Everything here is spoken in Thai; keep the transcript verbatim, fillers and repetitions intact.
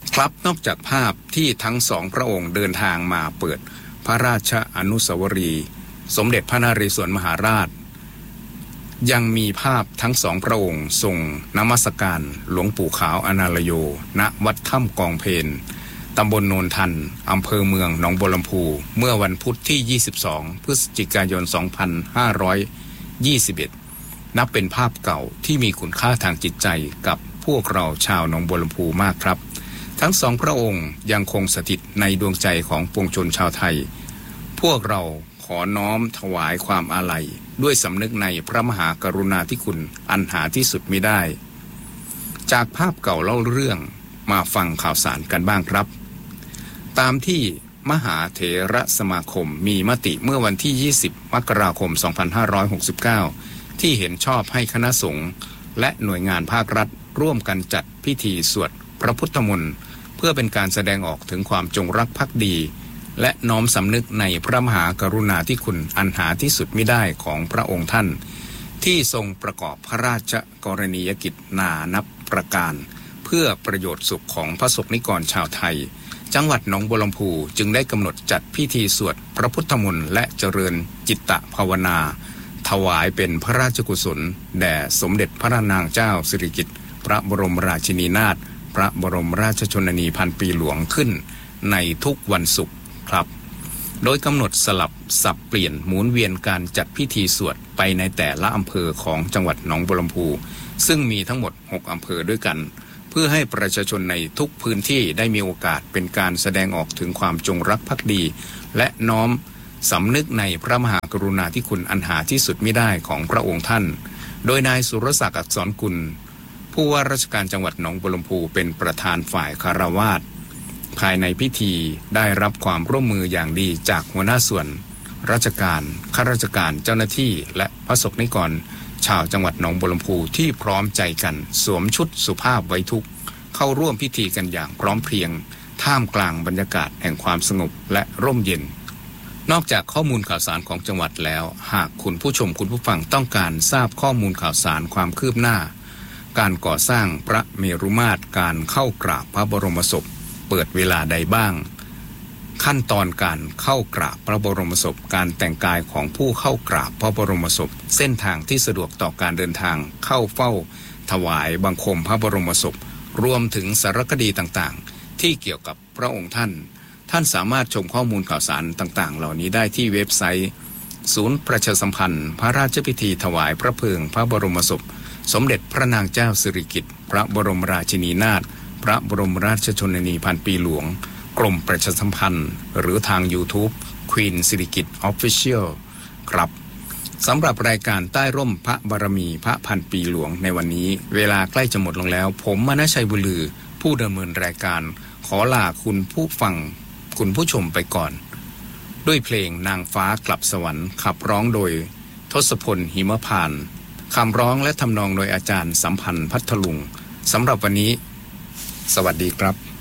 ครับนอกจากภาพที่ทั้งสองพระองค์เดินทางมาเปิดพระราชอนุสาวรีย์สมเด็จพระนเรศวรมหาราชยังมีภาพทั้งสองพระองค์ทรงนมัสการหลวงปู่ขาวอนาลโยณวัดถ้ำกองเพนตำบลโนนทันอำเภอเมืองหนองบัวลำพูเมื่อวันพุธที่ยี่สิบสองพฤศจิกายนสองพันห้าร้อยยี่สิบเอ็ดนับเป็นภาพเก่าที่มีคุณค่าทางจิตใจกับพวกเราชาวหนองบัวลำพูมากครับทั้งสองพระองค์ยังคงสถิตในดวงใจของปวงชนชาวไทยพวกเราขอน้อมถวายความอาลัยด้วยสำนึกในพระมหากรุณาธิคุณอันหาที่สุดมิได้จากภาพเก่าเล่าเรื่องมาฟังข่าวสารกันบ้างครับตามที่มหาเถรสมาคมมีมติเมื่อวันที่ยี่สิบมกราคมสองพันห้าร้อยหกสิบเก้าที่เห็นชอบให้คณะสงฆ์และหน่วยงานภาครัฐร่วมกันจัดพิธีสวดพระพุทธมนต์เพื่อเป็นการแสดงออกถึงความจงรักภักดีและน้อมสำนึกในพระมหากรุณาธิคุณอันหาที่สุดมิได้ของพระองค์ท่านที่ทรงประกอบพระราชกรณียกิจนานับประการเพื่อประโยชน์สุขของพระสงฆ์นิกรชาวไทยจังหวัดหนองบัวลำพูจึงได้กำหนดจัดพิธีสวดพระพุทธมนต์และเจริญจิตตภาวนาถวายเป็นพระราชกุศลแด่สมเด็จพระนางเจ้าสิริกิติ์พระบรมราชินีนาถพระบรมราชชนนีพันปีหลวงขึ้นในทุกวันศุกร์ครับโดยกำหนดสลับสับเปลี่ยนหมุนเวียนการจัดพิธีสวดไปในแต่ละอำเภอของจังหวัดหนองบัวลำพูซึ่งมีทั้งหมดหกอำเภอด้วยกันเพื่อให้ประชาชนในทุกพื้นที่ได้มีโอกาสเป็นการแสดงออกถึงความจงรักภักดีและน้อมสำนึกในพระมหากรุณาธิคุณอันหาที่สุดมิได้ของพระองค์ท่านโดยนายสุรศักดิ์อักษรกุลผู้ว่าราชการจังหวัดหนองบัวลำพูเป็นประธานฝ่ายคฤหัสถ์ภายในพิธีได้รับความร่วมมืออย่างดีจากหัวหน้าส่วนราชการข้าราชการเจ้าหน้าที่และพระสงฆ์นิกรชาวจังหวัดหนองบัวลำพูที่พร้อมใจกันสวมชุดสุภาพไว้ทุกข์เข้าร่วมพิธีกันอย่างพร้อมเพรียงท่ามกลางบรรยากาศแห่งความสงบและร่มเย็นนอกจากข้อมูลข่าวสารของจังหวัดแล้วหากคุณผู้ชมคุณผู้ฟังต้องการทราบข้อมูลข่าวสารความคืบหน้าการก่อสร้างพระเมรุมาตรการเข้ากราบพระบรมศพเปิดเวลาใดบ้างขั้นตอนการเข้ากราบพระบรมศพการแต่งกายของผู้เข้ากราบพระบรมศพเส้นทางที่สะดวกต่อการเดินทางเข้าเฝ้าถวายบังคมพระบรมศพรวมถึงสารคดีต่างๆที่เกี่ยวกับพระองค์ท่านท่านสามารถชมข้อมูลข่าวสารต่างๆเหล่านี้ได้ที่เว็บไซต์ศูนย์ประชาสัมพันธ์พระราชพิธีถวายพระเพลิงพระบรมศพสมเด็จพระนางเจ้าสิริกิติ์พระบรมราชินีนาถพระบรมราชชนนีพันปีหลวงกรมประชาสัมพันธ์หรือทาง YouTube Queen สิริกิติ์ Official ครับสำหรับรายการใต้ร่มพระบารมีพระพันปีหลวงในวันนี้เวลาใกล้จะหมดลงแล้วผมมณชัยบุญลือผู้ดำเนินรายการขอลาคุณผู้ฟังคุณผู้ชมไปก่อนด้วยเพลงนางฟ้ากลับสวรรค์ขับร้องโดยทศพลหิมพานต์คำร้องและทำนองโดยอาจารย์สัมพันธ์พัทลุงสำหรับวันนี้สวัสดีครับ